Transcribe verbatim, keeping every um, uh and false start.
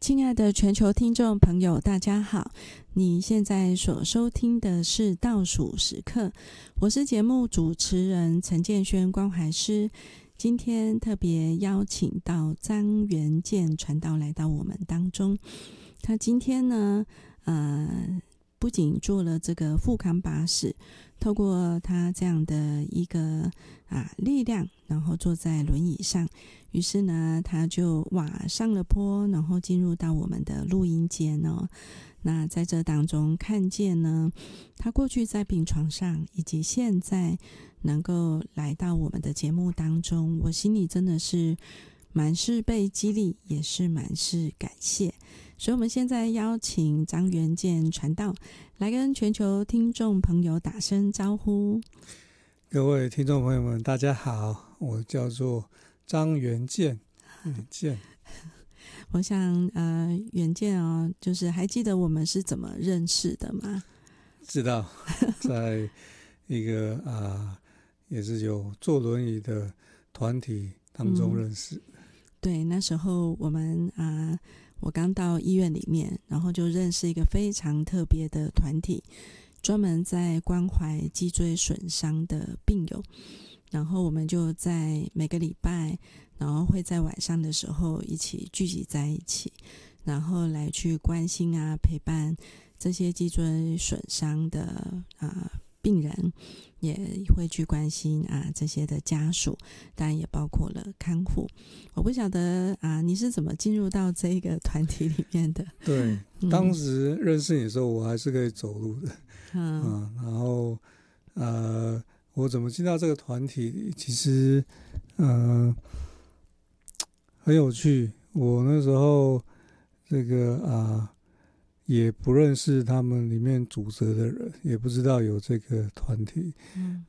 亲爱的全球听众朋友，大家好！你现在所收听的是倒数时刻，我是节目主持人陈建轩关怀师。今天特别邀请到张元健传道来到我们当中。他今天呢，呃，不仅做了这个腹康把屎，透过他这样的一个啊力量，然后坐在轮椅上，于是呢，他就哇上了坡，然后进入到我们的录音间哦。那在这当中看见呢，他过去在病床上，以及现在能够来到我们的节目当中，我心里真的是满是被激励，也是满是感谢。所以我们现在邀请张元健传道来跟全球听众朋友打声招呼。 各位听众朋友们，大家好，我叫做张元健。元健， 我想呃，元健哦，就是还记得我们是怎么认识的吗？ 知道，在一个啊、呃，也是有坐轮椅的团体当中认识。嗯、 对，那时候我们啊、呃，我刚到医院里面，然后就认识一个非常特别的团体，专门在关怀脊椎损伤的病友。然后我们就在每个礼拜，然后会在晚上的时候一起聚集在一起，然后来去关心啊，陪伴这些脊椎损伤的啊、呃、病人，也会去关心啊这些的家属，当然也包括了看护。我不晓得啊，你是怎么进入到这个团体里面的？ 对，嗯、当时认识你的时候，我还是可以走路的， 嗯， 嗯然后呃。我怎么进到这个团体？其实，呃，很有趣。我那时候这个啊、呃，也不认识他们里面组织的人，也不知道有这个团体。 嗯，